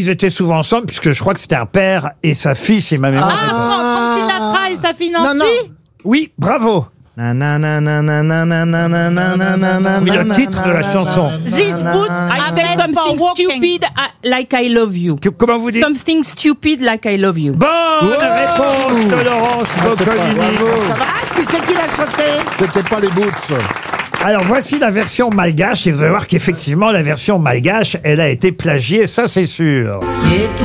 ils étaient souvent ensemble, puisque je crois que c'était un père et sa fille, si ma mémoire est bonne. Frank Sinatra et sa fille Nancy. Oui, bravo. Oui, le titre de la chanson. This boot I are said made for something walking. stupid like I love you. Comment vous dites? Something stupid like I love you. Bonne réponse de Laurence Boccolini. Tu sais qui l'a chanté? C'était pas les Boots. Alors voici la version malgache, et vous allez voir qu'effectivement la version malgache, elle a été plagiée, ça c'est sûr.